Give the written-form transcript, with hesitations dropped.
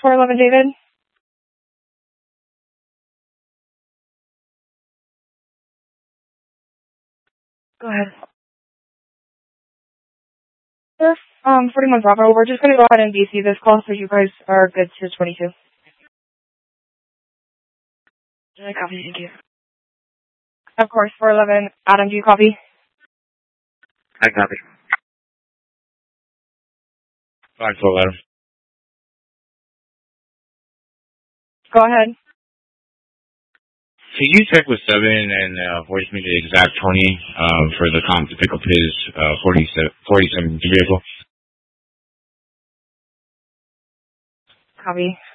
411 David. Go ahead. Yes, 41 Bravo. We're just going to go ahead and BC this call so you guys are good to 22. I copy, thank you. Of course, 411. Adam, do you copy? I copy. 511. Go ahead. Can you check with 7 and voice me the exact 20 for the comp to pick up his 47 vehicle? Copy.